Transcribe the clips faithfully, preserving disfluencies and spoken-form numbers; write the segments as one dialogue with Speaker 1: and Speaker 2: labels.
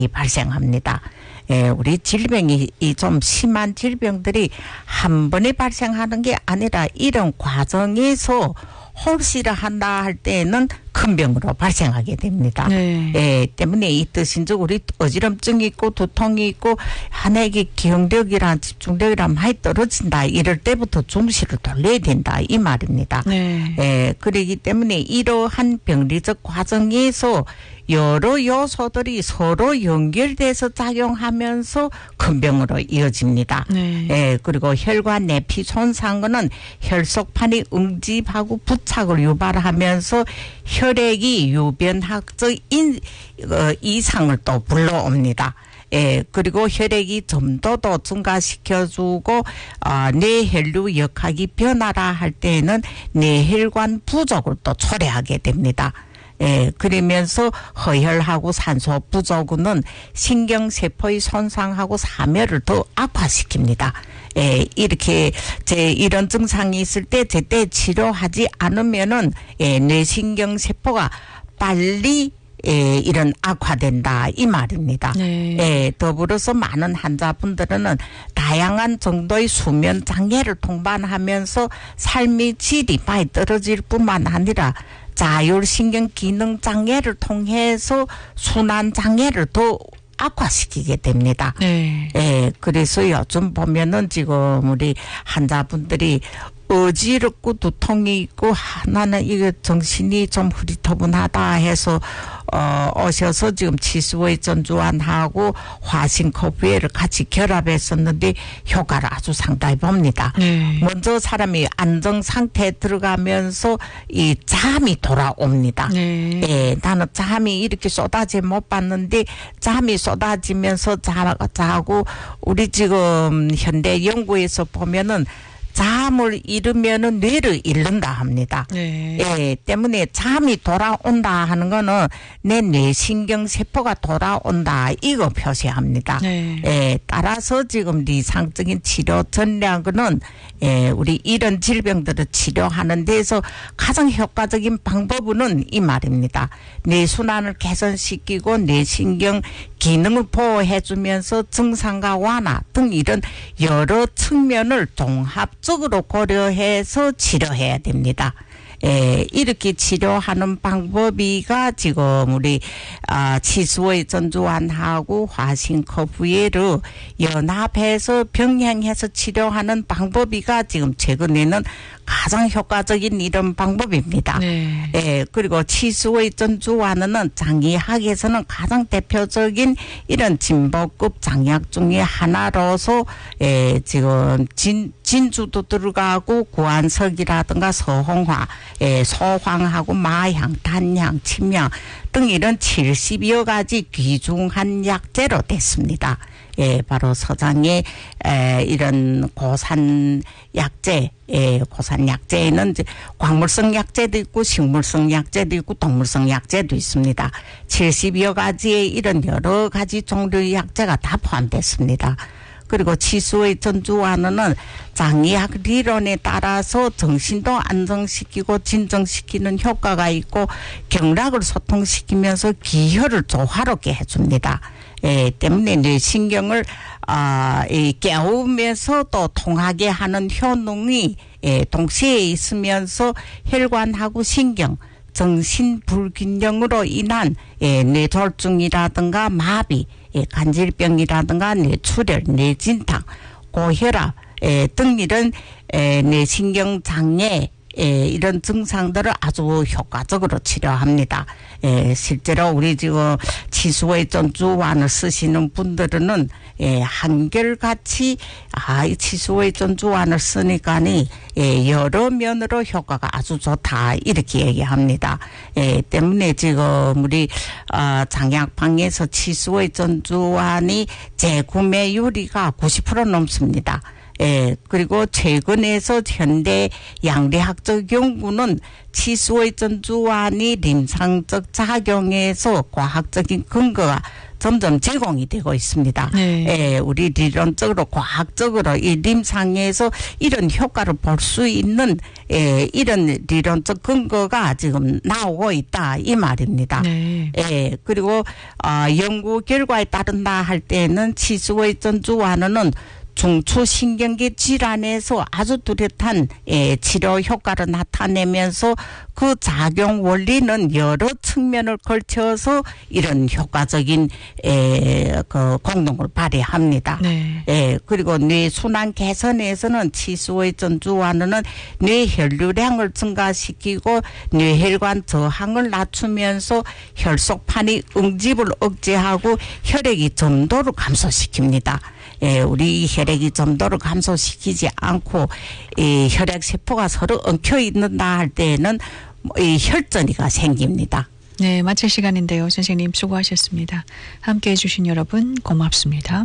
Speaker 1: 발생합니다. 예, 우리 질병이 이 좀 심한 질병들이 한 번에 발생하는 게 아니라 이런 과정에서 홀씨를 한다 할 때는 큰 병으로 발생하게 됩니다.
Speaker 2: 네.
Speaker 1: 예, 때문에 이 뜻인즉 우리 어지럼증이 있고 두통이 있고 한해기 기억력이랑 집중력이랑 많이 떨어진다. 이럴 때부터 중시를 돌려야 된다. 이 말입니다.
Speaker 2: 네.
Speaker 1: 예, 그러기 때문에 이러한 병리적 과정에서 여러 요소들이 서로 연결돼서 작용하면서 큰 병으로 이어집니다.
Speaker 2: 네.
Speaker 1: 예, 그리고 혈관 내피 손상은 혈속판이 응집하고 부착을 유발하면서 혈액이 유변학적 인, 어, 이상을 또 불러옵니다. 예, 그리고 혈액이 좀 더 더 증가시켜주고, 어, 뇌혈류 역학이 변화라 할 때에는 뇌혈관 부족을 또 초래하게 됩니다. 예, 그러면서 허혈하고 산소 부족은 신경세포의 손상하고 사멸을 더 악화시킵니다. 예, 이렇게 제 이런 증상이 있을 때 제때 치료하지 않으면은 예, 뇌신경세포가 빨리 예, 이런 악화된다 이 말입니다.
Speaker 2: 네.
Speaker 1: 예, 더불어서 많은 환자분들은 다양한 정도의 수면 장애를 동반하면서 삶의 질이 많이 떨어질 뿐만 아니라 자율신경 기능 장애를 통해서 순환 장애를 더 악화시키게 됩니다.
Speaker 2: 네.
Speaker 1: 예, 그래서 요즘 보면은 지금 우리 환자분들이 어지럽고 두통이 있고 하나는 이게 정신이 좀 흐릿터분하다 해서 어, 오셔서 지금 치수의 전주환하고 화신커브웨를 같이 결합했었는데 효과를 아주 상당히 봅니다.
Speaker 2: 네.
Speaker 1: 먼저 사람이 안정 상태에 들어가면서 이 잠이 돌아옵니다.
Speaker 2: 네.
Speaker 1: 예, 나는 잠이 이렇게 쏟아지 못 봤는데 잠이 쏟아지면서 자, 자고 우리 지금 현대 연구에서 보면은 잠을 잃으면은 뇌를 잃는다 합니다.
Speaker 2: 네.
Speaker 1: 예, 때문에 잠이 돌아온다 하는 거는 내 뇌신경 세포가 돌아온다 이거 표시합니다.
Speaker 2: 네.
Speaker 1: 예, 따라서 지금 이상적인 치료 전략은 예, 우리 이런 질병들을 치료하는 데서 가장 효과적인 방법은 이 말입니다. 뇌순환을 개선시키고 뇌신경 기능을 보호해주면서 증상과 완화 등 이런 여러 측면을 종합적으로 고려해서 치료해야 됩니다. 예, 이렇게 치료하는 방법이가 지금 우리 아, 치수의 전주환하고 화신커브웨를 연합해서 병행해서 치료하는 방법이가 지금 최근에는 가장 효과적인 이런 방법입니다.
Speaker 2: 네.
Speaker 1: 예, 그리고 치수의 전주환은 장의학에서는 가장 대표적인 이런 진보급 장약 중에 하나로서 예, 지금 진 진주도 들어가고 구안석이라든가 서홍화, 예, 소황하고 마향, 단향, 침향 등 이런 칠십여 가지 귀중한 약재로 됐습니다. 예, 바로 서장의 에, 이런 고산 약재, 예, 고산 약재에는 이제 광물성 약재도 있고 식물성 약재도 있고 동물성 약재도 있습니다. 칠십여 가지의 이런 여러 가지 종류의 약재가 다 포함됐습니다. 그리고 치수의 전주환은 장의학 리론에 따라서 정신도 안정시키고 진정시키는 효과가 있고 경락을 소통시키면서 기혈을 조화롭게 해줍니다. 예, 때문에 뇌신경을 아, 이 깨우면서 또 통하게 하는 효능이 예, 동시에 있으면서 혈관하고 신경 정신 불균형으로 인한 예, 뇌졸중이라든가 마비, 예, 간질병이라든가 뇌출혈, 뇌진탕, 고혈압 예, 등 이런 예, 뇌신경 장애 예, 이런 증상들을 아주 효과적으로 치료합니다. 예, 실제로 우리 지금 치수의 전주환을 쓰시는 분들은 예, 한결같이 아, 이 치수의 전주환을 쓰니까니 예, 여러 면으로 효과가 아주 좋다 이렇게 얘기합니다. 예, 때문에 지금 우리 어, 장약방에서 치수의 전주환이 재구매율이가 구십 퍼센트 넘습니다. 예, 그리고 최근에서 현대 양리학적 연구는 치수의 전주환이臨床적 작용에서 과학적인 근거가 점점 제공이 되고 있습니다.
Speaker 2: 네.
Speaker 1: 예, 우리理論적으로 과학적으로 이 림상에서 이런 효과를 볼 수 있는 예, 이런理論적 근거가 지금 나오고 있다 이 말입니다.
Speaker 2: 네.
Speaker 1: 예, 그리고 어, 연구 결과에 따른다 할 때는 치수의 전주환원은 중추신경계 질환에서 아주 뚜렷한 예, 치료 효과를 나타내면서 그 작용 원리는 여러 측면을 걸쳐서 이런 효과적인 예, 그功能을 발휘합니다.
Speaker 2: 네.
Speaker 1: 예, 그리고 뇌 순환 개선에서는 치수의 전주환원은 뇌 혈류량을 증가시키고 뇌혈관 저항을 낮추면서 혈속판이 응집을 억제하고 혈액이 점도를 감소시킵니다. 예, 우리 혈액이 점도를 감소시키지 않고 이 혈액 세포가 서로 엉켜 있는다 할 때에는 이 혈전이가 생깁니다.
Speaker 2: 네, 마칠 시간인데요. 선생님 수고하셨습니다. 함께해 주신 여러분 고맙습니다.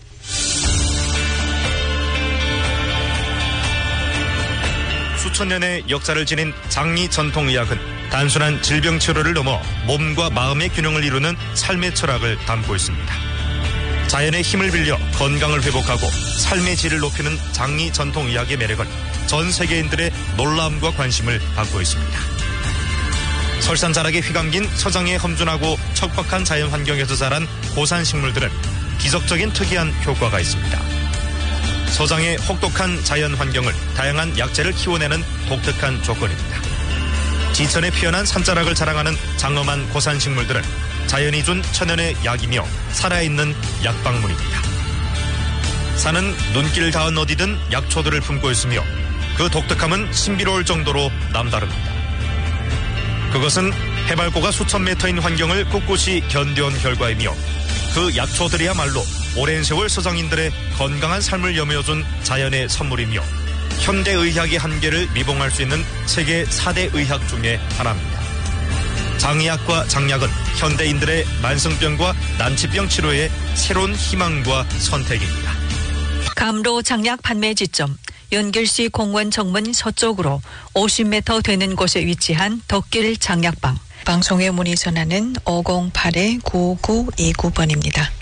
Speaker 3: 수천 년의 역사를 지닌 장리 전통의학은 단순한 질병 치료를 넘어 몸과 마음의 균형을 이루는 삶의 철학을 담고 있습니다. 자연의 힘을 빌려 건강을 회복하고 삶의 질을 높이는 장리 전통의학의 매력은 전 세계인들의 놀라움과 관심을 받고 있습니다. 설산자락에 휘감긴 서장의 험준하고 척박한 자연 환경에서 자란 고산 식물들은 기적적인 특이한 효과가 있습니다. 서장의 혹독한 자연 환경을 다양한 약재를 키워내는 독특한 조건입니다. 지천에 피어난 산자락을 자랑하는 장엄한 고산 식물들은 자연이 준 천연의 약이며 살아있는 약방문입니다. 산은 눈길 닿은 어디든 약초들을 품고 있으며 그 독특함은 신비로울 정도로 남다릅니다. 그것은 해발고가 수천 미터인 환경을 꿋꿋이 견뎌온 결과이며 그 약초들이야말로 오랜 세월 서장인들의 건강한 삶을 여며준 자연의 선물이며 현대의학의 한계를 미봉할 수 있는 세계 사 대 의학 중에 하나입니다. 장의학과 장약은 현대인들의 만성병과 난치병 치료의 새로운 희망과 선택입니다.
Speaker 2: 감로 장약 판매 지점 연길시 공원 정문 서쪽으로 오십 미터 되는 곳에 위치한 덕길 장약방. 방송에 문의 전화는 오공팔 구구이구 번입니다.